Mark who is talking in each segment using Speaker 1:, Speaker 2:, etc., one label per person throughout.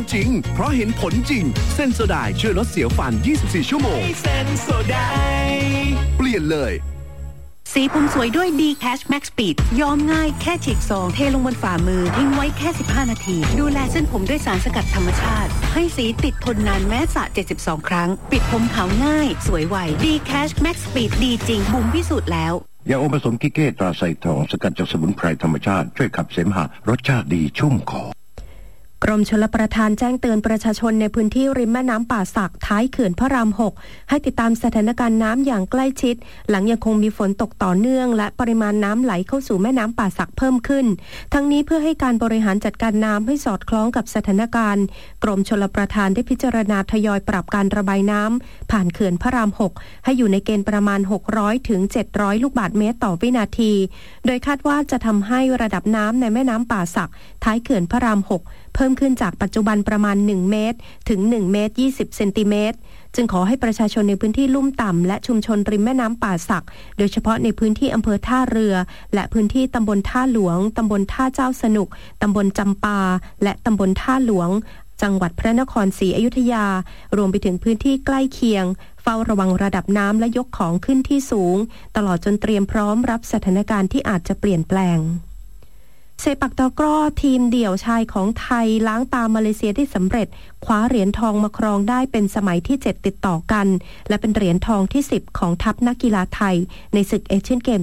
Speaker 1: จริงเพราะเห็นผลจริงเซนโซไดช่วยลดเสียวฟัน24ชั่วโมงเซนโซไดเปลี่ยนเลย
Speaker 2: สีผมสวยด้วย D-Cash Max Speed ย้อมง่ายแค่ฉีกซองเทลงบนฝ่ามือทิ้งไว้แค่15นาทีดูแลเส้นผมด้วยสารสกัดธรรมชาติให้สีติดทนนานแม้สระ72ครั้งปิดผมขาวง่ายสวยไว D-Cash Max Speed ดีจริงบุ๋มพิสูจน์แล้ว
Speaker 3: ยาอมผสมกิเก้ตราไซทองสกัดจากสมุนไพรธรรมชาติช่วยขับเสมหะรสชาติดีชุ่มคอกรมชลประทานแจ้งเตือนประชาชนในพื้นที่ริมแม่น้ำป่าสักท้ายเขื่อนพระราม 6ให้ติดตามสถานการณ์น้ำอย่างใกล้ชิดหลังยังคงมีฝนตกต่อเนื่องและปริมาณน้ำไหลเข้าสู่แม่น้ำป่าสักเพิ่มขึ้นทั้งนี้เพื่อให้การบริหารจัดการน้ำให้สอดคล้องกับสถานการณ์กรมชลประทานได้พิจารณาทยอยปรับการระบายน้ำผ่านเขื่อนพระราม 6ให้อยู่ในเกณฑ์ประมาณ600ถึง700ลูกบาศก์เมตรต่อวินาทีโดยคาดว่าจะทำให้ระดับน้ำในแม่น้ำป่าสักท้ายเขื่อนพระราม 6เพิ่มขึ้นจากปัจจุบันประมาณ1เมตรถึง1เมตร20เซนติเมตรจึงขอให้ประชาชนในพื้นที่ลุ่มต่ำและชุมชนริมแม่น้ำป่าสักโดยเฉพาะในพื้นที่อำเภอท่าเรือและพื้นที่ตำบลท่าหลวงตำบลท่าเจ้าสนุกตำบลจำปาและตำบลท่าหลวงจังหวัดพระนครศรีอยุธยารวมไปถึงพื้นที่ใกล้เคียงเฝ้าระวังระดับน้ำและยกของขึ้นที่สูงตลอดจนเตรียมพร้อมรับสถานการณ์ที่อาจจะเปลี่ยนแปลงเซปักตะกร้อทีมเดี่ยวชายของไทยล้างตามาเลเซียได้สำเร็จคว้าเหรียญทองมาครองได้เป็นสมัยที่7ติดต่อกันและเป็นเหรียญทองที่10ของทัพนักกีฬาไทยในศึกเอเชียนเกม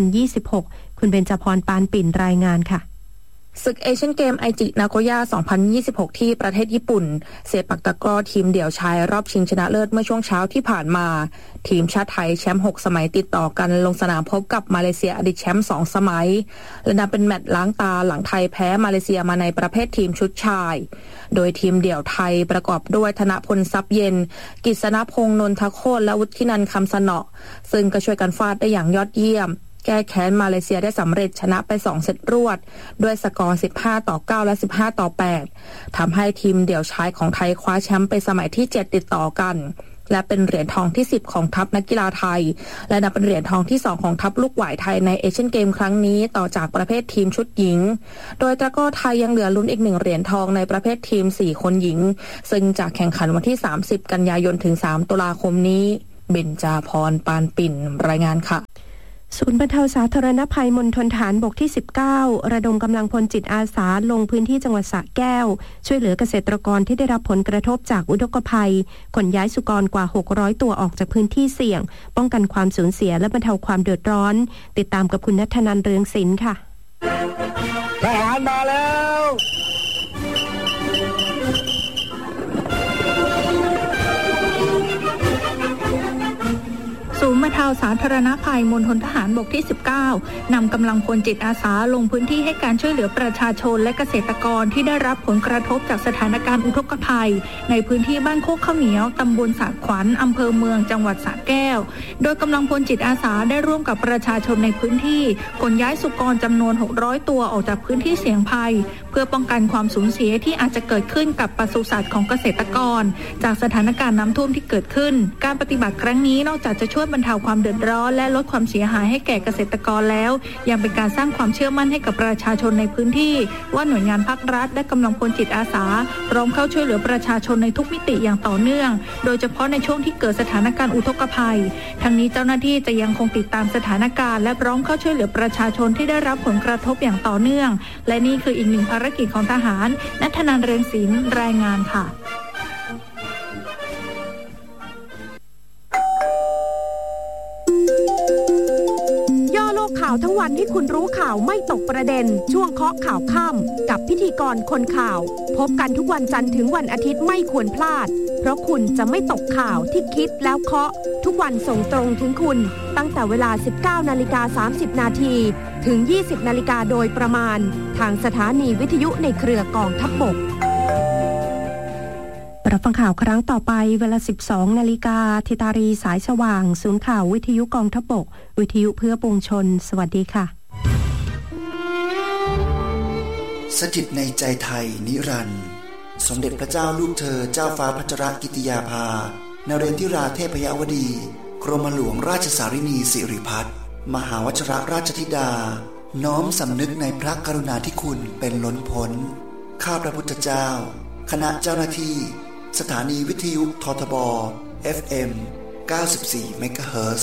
Speaker 3: 2026 คุณเบญจพรปานปิ่นรายงานค่ะ
Speaker 4: ศึกเอเชียนเกมไอจินาโกย่า 2026 ที่ประเทศญี่ปุ่นเซปักตะกร้อทีมเดี่ยวชายรอบชิงชนะเลิศเมื่อช่วงเช้าที่ผ่านมาทีมชาติไทยแชมป์6สมัยติดต่อกันลงสนามพบกับมาเลเซียอดีตแชมป์2สมัยและนับเป็นแมตช์ล้างตาหลังไทยแพ้มาเลเซียมาในประเภททีมชุดชายโดยทีมเดี่ยวไทยประกอบด้วยธนพลทรัพย์เย็นกฤษณพงษ์นนทโคตรและวุฒินันท์คำสนอซึ่งก็ช่วยกันฟาดได้อย่างยอดเยี่ยมแก้แค้นมาเลเซียได้สำเร็จชนะไป2เซตรวดด้วยสกอร์15-9และ15-8ทำให้ทีมเดี่ยวชายของไทยคว้าแชมป์เป็นสมัยที่7ติดต่อกันและเป็นเหรียญทองที่10ของทัพนักกีฬาไทยและนับเป็นเหรียญทองที่2ของทัพลูกหวายไทยในเอเชียนเกมครั้งนี้ต่อจากประเภททีมชุดหญิงโดยตะกร้อไทยยังเหลือลุ้นอีก1เหรียญทองในประเภททีม4คนหญิงซึ่งจะแข่งขันวันที่30กันยายนถึง3ตุลาคมนี้เบญจาพรปานปิ่นรายงานค่ะ
Speaker 2: ศูนย์บรรเทาสาธารณภัยมณฑลฐานบกที่19ระดมกำลังพลจิตอาสาลงพื้นที่จังหวัดสระแก้วช่วยเหลือเกษตรกรที่ได้รับผลกระทบจากอุทกภัยขนย้ายสุกรกว่า600ตัวออกจากพื้นที่เสี่ยงป้องกันความสูญเสียและบรรเทาความเดือดร้อนติดตามกับคุณณัฐนันท์เรืองศิลป์ค่ะ
Speaker 5: ทหารมาแล้ว
Speaker 4: ศูนย์บรรเทาสาธารณภัยมณฑลทหารบกที่19นำกำลังพลจิตอาสาลงพื้นที่ให้การช่วยเหลือประชาชนและเกษตรกรที่ได้รับผลกระทบจากสถานการณ์อุทกภัยในพื้นที่บ้านโคกข้าวเหนียวตำบลสระขวัญอำเภอเมืองจังหวัดสระแก้วโดยกำลังพลจิตอาสาได้ร่วมกับประชาชนในพื้นที่ขนย้ายสุกรจำนวน600ตัวออกจากพื้นที่เสี่ยงภัยเพื่อป้องกันความสูญเสียที่อาจจะเกิดขึ้นกับปศุสัตว์ของเกษตรกรจากสถานการณ์น้ำท่วมที่เกิดขึ้นการปฏิบัติครั้งนี้นอกจากจะช่วยบรรเทาความเดือดร้อนและลดความเสียหายให้แก่เกษตรกรแล้วยังเป็นการสร้างความเชื่อมั่นให้กับประชาชนในพื้นที่ว่าหน่วยงานภาครัฐและกำลังพลจิตอาสาพร้อมเข้าช่วยเหลือประชาชนในทุกมิติอย่างต่อเนื่องโดยเฉพาะในช่วงที่เกิดสถานการณ์อุทกภัยทั้งนี้เจ้าหน้าที่จะยังคงติดตามสถานการณ์และพร้อมเข้าช่วยเหลือประชาชนที่ได้รับผลกระทบอย่างต่อเนื่องและนี่คืออีกหนึ่งภารกิจของทหารณัฐนันท์ เรืองศิลป์รายงานค่ะ
Speaker 2: ข่าวทั้งวันให้คุณรู้ข่าวไม่ตกประเด็นช่วงเคาะข่าวค่ำกับพิธีกรคนข่าวพบกันทุกวันจันทร์ถึงวันอาทิตย์ไม่ควรพลาดเพราะคุณจะไม่ตกข่าวที่คิดแล้วเคาะทุกวันส่งตรงถึงคุณตั้งแต่เวลา 19:30 นาทีถึง 20:00 นโดยประมาณทางสถานีวิทยุในเครือกองทัพบกรับฟังข่าวครั้งต่อไปเวลา 12:00 น.ธิตารีสายสว่างศูนย์ข่าววิทยุกองทัพบกวิทยุเพื่อปวงชนสวัสดีค่ะ
Speaker 6: สถิตในใจไทยนิรันดร์สมเด็จพระเจ้าลูกเธอเจ้าฟ้าพัชรกิติยาภานเรนทิราเทพยวดีกรมหลวงราชสารินีสิริพัฒน์มหาวชิรราชธิดาน้อมสำนึกในพระกรุณาธิคุณเป็นล้นพ้นข้าพระพุทธเจ้าคณะเจ้าหน้าที่สถานีวิทยุททบ FM 94 เมกะเฮิรตซ์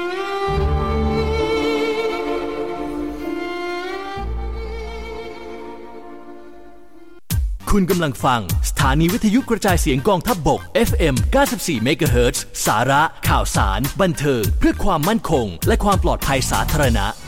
Speaker 7: คุณกำลังฟังสถานีวิทยุกระจายเสียงกองทัพบก FM 94 เมกะเฮิรตซ์สาระข่าวสารบันเทิงเพื่อความมั่นคงและความปลอดภัยสาธารณะ